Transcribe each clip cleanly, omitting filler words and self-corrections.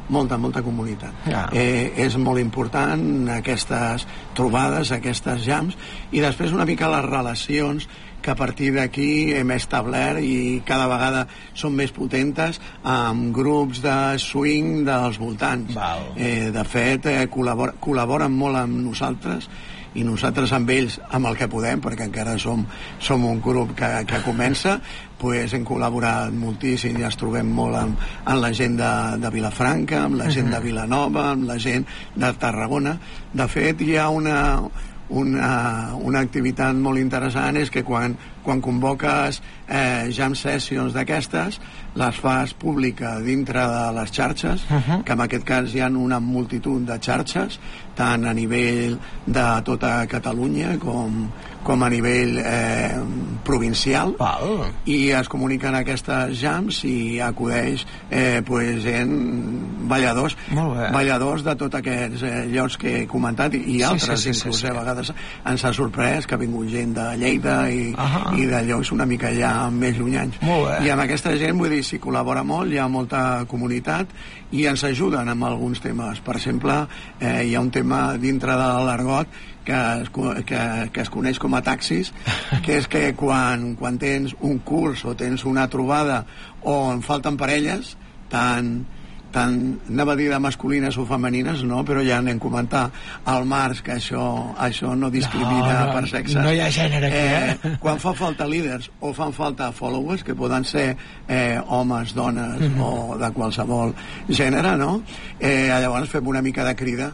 molta comunitat. És molt important aquestes trobades, aquestes jams, i després una mica les relacions que a partir d'aquí hem establert i cada vegada són més potentes amb grups de swing dels voltants. De fet, col·laboren molt amb nosaltres i nosaltres amb ells amb el que podem, perquè encara som un grup que comença, pues hem col·laborat moltíssim i ens trobem molt amb la gent de Vilafranca, amb la gent de Vilanova, amb la gent de Tarragona. De fet, hi ha una activitat molt interessant, és que quan convoques jam sessions d'aquestes, les fas pública dintre de les xarxes, que en aquest cas hi ha una multitud de xarxes, tant a nivell de tota Catalunya com a nivell provincial, i es comuniquen aquestes jams i acudeix gent, balladors de tots aquests llocs que he comentat i altres, inclús a vegades ens ha sorprès que ha vingut gent de Lleida i de llocs una mica ja més llunyans, i amb aquesta gent, vull dir, s'hi col·labora molt, hi ha molta comunitat i ens ajuden amb alguns temes. Per exemple, hi ha un tema dintre de l'argot que es coneix com a taxis, que és que quan tens un curs o tens una trobada on falten parelles, tant anava a dir de masculines o femenines, no, però ja anem a comentar al març que això no discrimina per sexe. No hi ha gènere aquí, quan fa falta líders o fan falta followers, que poden ser homes, dones o de qualsevol gènere, no? Llavors fem una mica de crida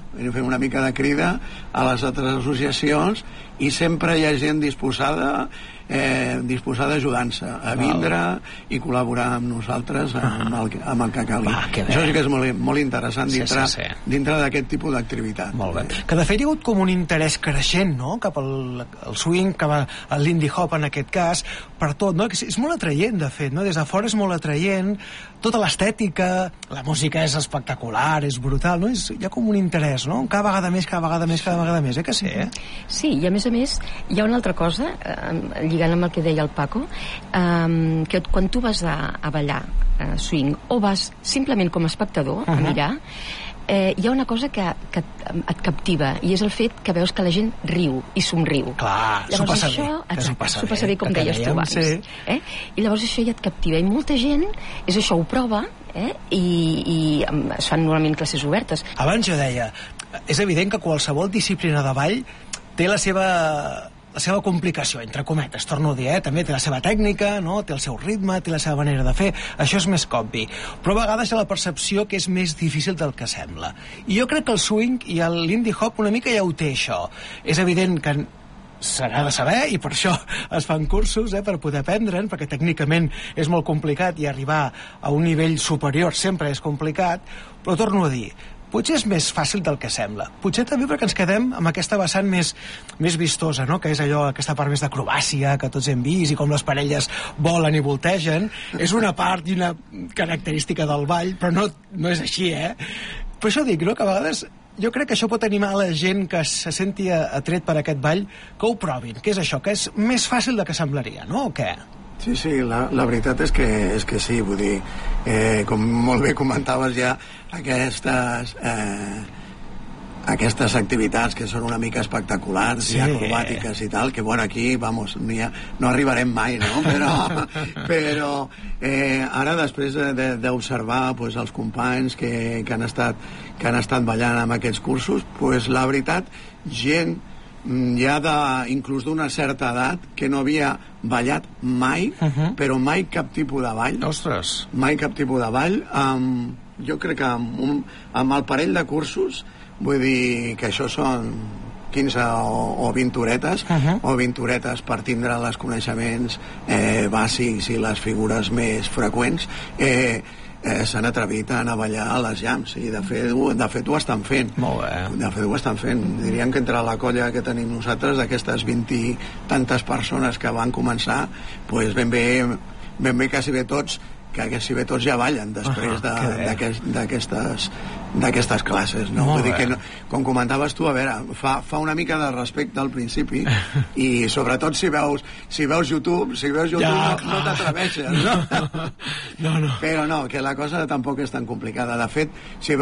a les altres associacions i sempre hi ha gent disposada a ajudar-se, a vindre i col·laborar amb nosaltres amb el que calgui. Això sí que és molt interessant dintre d'aquest tipus d'activitat. Molt bé. Que de fet hi ha hagut com un interès creixent, no?, cap al swing, cap al lindy hop en aquest cas, per tot, no? És molt atraient, de fet, no? Des de fora és molt atraient, tota l'estètica, la música és espectacular, és brutal, no? Hi ha com un interès, no? Cada vegada més, que sí, Sí, i a més, hi ha una altra cosa, lligant amb el que deia el Paco, que quan tu vas a ballar swing o vas simplement com a espectador a mirar, hi ha una cosa que et captiva, i és el fet que veus que la gent riu i somriu. Clar, s'ho passa bé, com deies tu abans. I llavors això ja et captiva, i molta gent ho prova, i es fan normalment classes obertes. Abans jo deia, és evident que qualsevol disciplina de ball té la seva complicació, entre cometes, torno a dir, també té la seva tècnica, no? Té el seu ritme, té la seva manera de fer, això és més obvi, però a vegades hi ha la percepció que és més difícil del que sembla, i jo crec que el swing i el lindy hop una mica ja ho té, això. És evident que s'ha de saber, i per això es fan cursos, per poder aprendre'n, perquè tècnicament és molt complicat i arribar a un nivell superior sempre és complicat, però torno a dir, potser és més fàcil del que sembla. Potser també perquè ens quedem amb aquesta vessant més vistosa, no? Que és allò, aquesta part més d'acrobàcia que tots hem vist, i com les parelles volen i voltegen. És una part i una característica del ball, però no és així, Per això dic, no?, que a vegades jo crec que això pot animar a la gent que se senti atret per aquest ball, que ho provin, que és això, que és més fàcil del que semblaria, no?, o què? Sí, la veritat és que sí, vull dir, com molt bé comentaves ja, aquestes activitats que són una mica espectaculars i acrobàtiques i tal, que bueno, aquí, vamos, no arribarem mai, no? Però ara, després d'observar els companys que han estat ballant amb aquests cursos, la veritat, gent ja inclús d'una certa edat que no havia ballat mai, però mai cap tipus de ball. Ostres! Mai cap tipus de ball. Jo crec que amb el parell de cursos, vull dir que això són 15 o 20 horetes, o 20 horetes per tindre els coneixements bàsics i les figures més freqüents, s'han atrevit a anar a ballar a les jams, i de fet ho estan fent. Molt bé. De fet ho estan fent. Diríem que entre la colla que tenim nosaltres, d'aquestes 20 i tantes persones que van començar, ben bé quasi bé tots ja ballen després d'aquestes classes, no? Vull dir que, com comentaves tu, a veure, fa una mica de respecte al principi, i sobretot si veus YouTube no t'atreveixes, no? No. Però no, que la cosa tampoc és tan complicada. De fet, si